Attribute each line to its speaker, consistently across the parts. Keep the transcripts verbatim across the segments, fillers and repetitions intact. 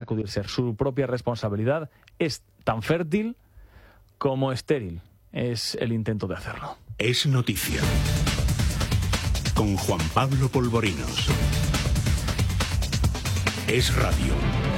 Speaker 1: sacudirse su propia responsabilidad es tan fértil como estéril es el intento de hacerlo.
Speaker 2: Es noticia. Con Juan Pablo Polvorinos. Es radio.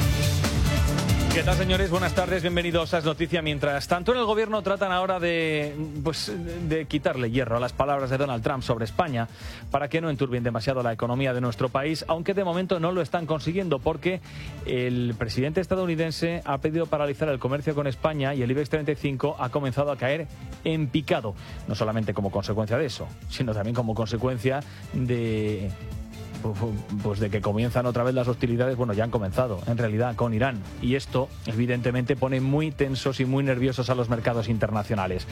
Speaker 1: ¿Qué tal, señores? Buenas tardes, bienvenidos a Es Noticia. Mientras tanto, en el gobierno tratan ahora de, pues, de quitarle hierro a las palabras de Donald Trump sobre España para que no enturbien demasiado la economía de nuestro país, aunque de momento no lo están consiguiendo porque el presidente estadounidense ha pedido paralizar el comercio con España y el IBEX treinta y cinco ha comenzado a caer en picado, no solamente como consecuencia de eso, sino también como consecuencia de... pues de que comienzan otra vez las hostilidades. Bueno, ya han comenzado, en realidad, con Irán. Y esto, evidentemente, pone muy tensos y muy nerviosos a los mercados internacionales.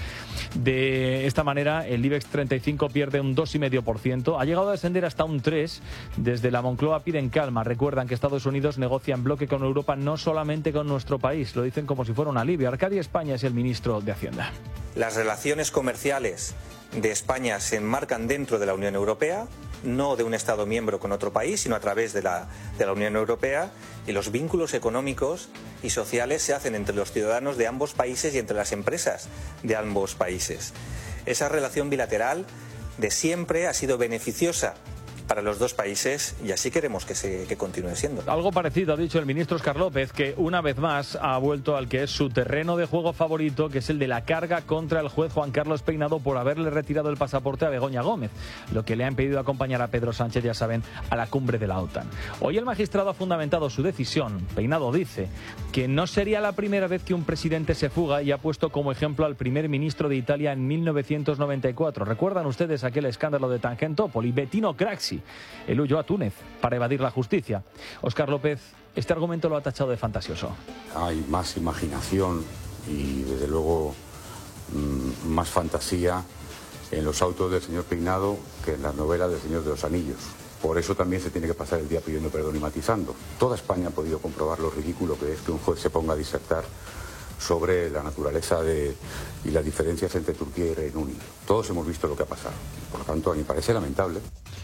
Speaker 1: De esta manera, el IBEX treinta y cinco pierde un dos coma cinco por ciento. Ha llegado a descender hasta un tres por ciento. Desde la Moncloa piden calma. Recuerdan que Estados Unidos negocia en bloque con Europa, no solamente con nuestro país. Lo dicen como si fuera un alivio. Arcadio España es el ministro de Hacienda.
Speaker 3: Las relaciones comerciales de España se enmarcan dentro de la Unión Europea, no de un Estado miembro con otro país, sino a través de la, de la Unión Europea, y los vínculos económicos y sociales se hacen entre los ciudadanos de ambos países y entre las empresas de ambos países. Esa relación bilateral de siempre ha sido beneficiosa para los dos países y así queremos que, se, que continúe siendo.
Speaker 1: Algo parecido ha dicho el ministro Óscar López, que una vez más ha vuelto al que es su terreno de juego favorito, que es el de la carga contra el juez Juan Carlos Peinado por haberle retirado el pasaporte a Begoña Gómez, lo que le ha impedido acompañar a Pedro Sánchez, ya saben, a la cumbre de la OTAN. Hoy el magistrado ha fundamentado su decisión. Peinado dice que no sería la primera vez que un presidente se fuga y ha puesto como ejemplo al primer ministro de Italia en mil novecientos noventa y cuatro. ¿Recuerdan ustedes aquel escándalo de Tangentopoli? Bettino Craxi. Él huyó a Túnez para evadir la justicia. Óscar López, este argumento lo ha tachado de fantasioso.
Speaker 4: Hay más imaginación y, desde luego, mmm, más fantasía en los autos del señor Peinado que en las novelas del Señor de los Anillos. Por eso también se tiene que pasar el día pidiendo perdón y matizando. Toda España ha podido comprobar lo ridículo que es que un juez se ponga a disertar sobre la naturaleza de, y las diferencias entre Turquía y Reino Unido. Todos hemos visto lo que ha pasado. Por lo tanto, a mí me parece lamentable.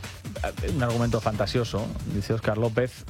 Speaker 1: Un argumento fantasioso, dice Óscar López,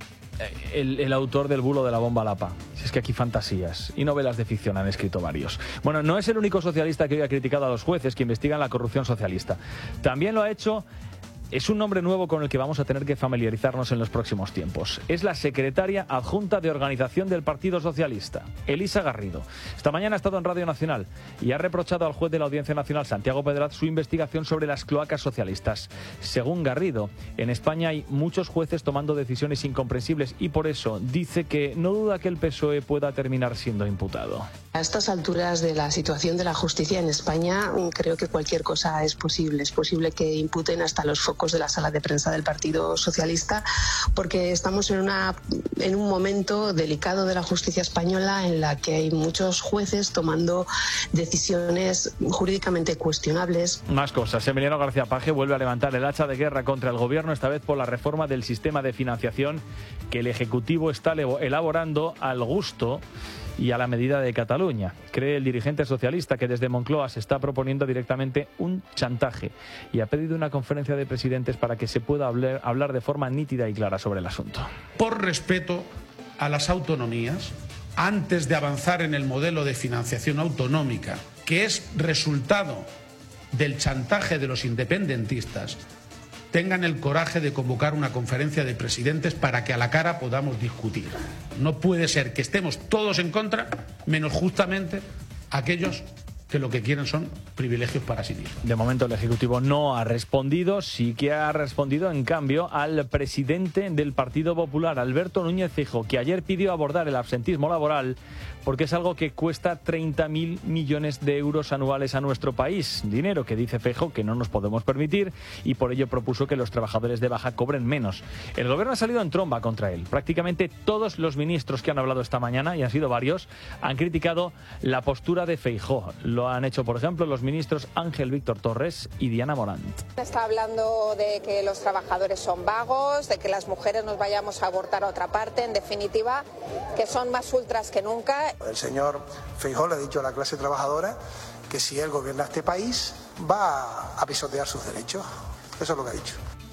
Speaker 1: el, el autor del bulo de la bomba Lapa. Si es que aquí fantasías y novelas de ficción han escrito varios. Bueno, no es el único socialista que hoy ha criticado a los jueces que investigan la corrupción socialista. También lo ha hecho... Es un nombre nuevo con el que vamos a tener que familiarizarnos en los próximos tiempos. Es la secretaria adjunta de organización del Partido Socialista, Elisa Garrido. Esta mañana ha estado en Radio Nacional y ha reprochado al juez de la Audiencia Nacional, Santiago Pedraz, su investigación sobre las cloacas socialistas. Según Garrido, en España hay muchos jueces tomando decisiones incomprensibles y por eso dice que no duda que el P S O E pueda terminar siendo imputado.
Speaker 5: A estas alturas de la situación de la justicia en España, creo que cualquier cosa es posible. Es posible que imputen hasta los focos de la sala de prensa del Partido Socialista, porque estamos en, una, en un momento delicado de la justicia española en la que hay muchos jueces tomando decisiones jurídicamente cuestionables.
Speaker 1: Más cosas. Emiliano García Paje vuelve a levantar el hacha de guerra contra el gobierno, esta vez por la reforma del sistema de financiación que el Ejecutivo está elaborando al gusto y a la medida de Cataluña. Cree el dirigente socialista que desde Moncloa se está proponiendo directamente un chantaje y ha pedido una conferencia de presidentes para que se pueda hablar, hablar de forma nítida y clara sobre el asunto.
Speaker 6: Por respeto a las autonomías, antes de avanzar en el modelo de financiación autonómica, que es resultado del chantaje de los independentistas, tengan el coraje de convocar una conferencia de presidentes para que a la cara podamos discutir. No puede ser que estemos todos en contra, menos justamente aquellos que lo que quieren son privilegios para sí mismos.
Speaker 1: De momento el Ejecutivo no ha respondido, sí que ha respondido en cambio al presidente del Partido Popular, Alberto Núñez Feijóo, que ayer pidió abordar el absentismo laboral porque es algo que cuesta treinta mil millones de euros anuales a nuestro país. Dinero que dice Feijóo que no nos podemos permitir y por ello propuso que los trabajadores de baja cobren menos. El gobierno ha salido en tromba contra él. Prácticamente todos los ministros que han hablado esta mañana, y han sido varios, han criticado la postura de Feijóo. Lo han hecho, por ejemplo, los ministros Ángel Víctor Torres y Diana Morant.
Speaker 7: Está hablando de que los trabajadores son vagos, de que las mujeres nos vayamos a abortar a otra parte, en definitiva, que son más ultras que nunca.
Speaker 8: El señor Feijóo le ha dicho a la clase trabajadora que si él gobierna este país va a pisotear sus derechos. Eso es lo que ha dicho.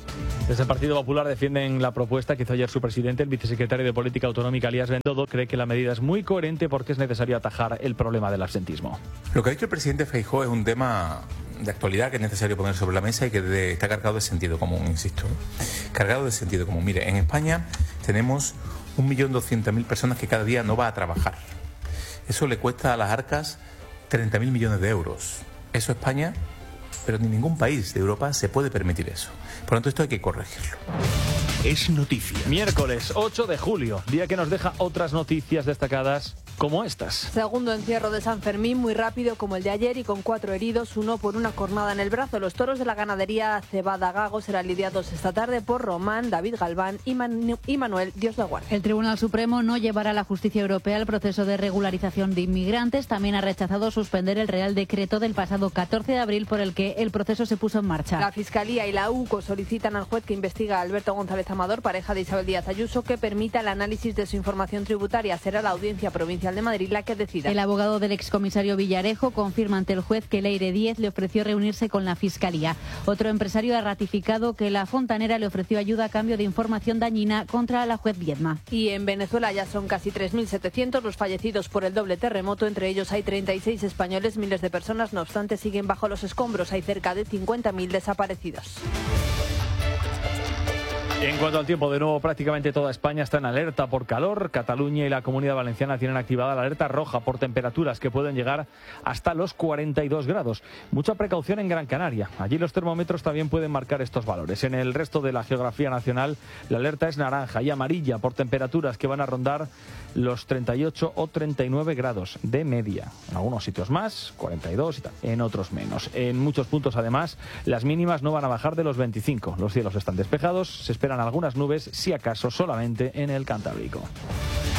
Speaker 1: Desde el Partido Popular defienden la propuesta que hizo ayer su presidente. El vicesecretario de Política Autonómica, Elías Bendodo, cree que la medida es muy coherente porque es necesario atajar el problema del absentismo.
Speaker 9: Lo que ha dicho el presidente Feijóo es un tema de actualidad que es necesario poner sobre la mesa y que de, está cargado de sentido común, insisto. Cargado de sentido común. Mire, en España tenemos un millón doscientas mil personas que cada día no va a trabajar. Eso le cuesta a las arcas treinta mil millones de euros. Eso España, pero ni ningún país de Europa se puede permitir eso. Por lo tanto, esto hay que corregirlo.
Speaker 2: Es noticia.
Speaker 1: Miércoles ocho de julio, día que nos deja otras noticias destacadas como estas.
Speaker 10: Segundo encierro de San Fermín, muy rápido como el de ayer y con cuatro heridos, uno por una cornada en el brazo. Los toros de la ganadería Cebada Gago serán lidiados esta tarde por Román, David Galván y, Manu y Manuel Dios de Guardia.
Speaker 11: El Tribunal Supremo no llevará a la justicia europea el proceso de regularización de inmigrantes. También ha rechazado suspender el Real Decreto del pasado catorce de abril por el que el proceso se puso en marcha.
Speaker 10: La Fiscalía y la U C O solicitan al juez que investiga a Alberto González Amador, pareja de Isabel Díaz Ayuso, que permita el análisis de su información tributaria. Será la Audiencia Provincial de Madrid la que decida.
Speaker 11: El abogado del excomisario Villarejo confirma ante el juez que Leire Díez le ofreció reunirse con la Fiscalía. Otro empresario ha ratificado que la fontanera le ofreció ayuda a cambio de información dañina contra la juez Viedma.
Speaker 10: Y en Venezuela ya son casi tres mil setecientos los fallecidos por el doble terremoto. Entre ellos hay treinta y seis españoles. Miles de personas, no obstante, siguen bajo los escombros. Hay cerca de cincuenta mil desaparecidos.
Speaker 1: En cuanto al tiempo, de nuevo prácticamente toda España está en alerta por calor. Cataluña y la Comunidad Valenciana tienen activada la alerta roja por temperaturas que pueden llegar hasta los cuarenta y dos grados. Mucha precaución en Gran Canaria. Allí los termómetros también pueden marcar estos valores. En el resto de la geografía nacional, la alerta es naranja y amarilla por temperaturas que van a rondar los treinta y ocho o treinta y nueve grados de media. En algunos sitios más, cuarenta y dos y tal, en otros menos. En muchos puntos, además, las mínimas no van a bajar de los veinticinco. Los cielos están despejados, se esperan algunas nubes, si acaso solamente en el Cantábrico.